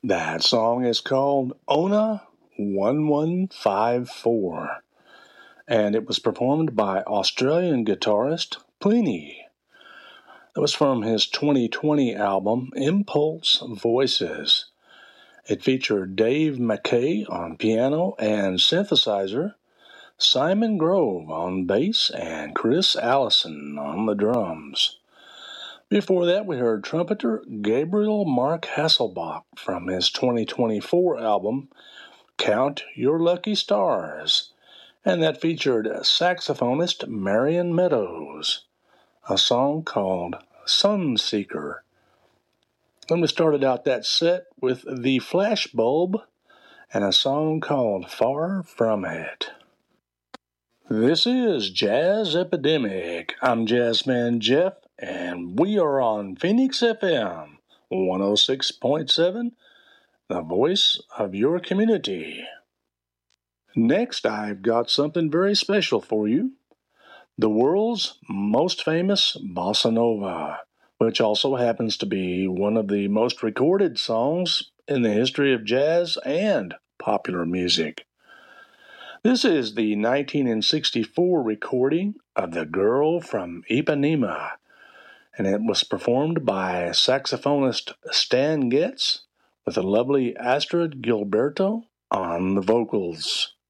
That song is called Ona 1154, and it was performed by Australian guitarist Pliny. It was from his 2020 album Impulse Voices. It featured Dave McKay on piano and synthesizer, Simon Grove on bass, and Chris Allison on the drums. Before that, we heard trumpeter Gabriel Mark Hasselbach from his 2024 album Count Your Lucky Stars, and that featured saxophonist Marion Meadows, a song called Sunseeker. Then we started out that set with The Flashbulb and a song called Far From It. This is Jazz Epidemic. I'm Jazzman Jeff, and we are on Phoenix FM 106.7, the voice of your community. Next, I've got something very special for you. The world's most famous bossa nova, which also happens to be one of the most recorded songs in the history of jazz and popular music. This is the 1964 recording of The Girl from Ipanema, and it was performed by saxophonist Stan Getz with the lovely Astrid Gilberto on the vocals.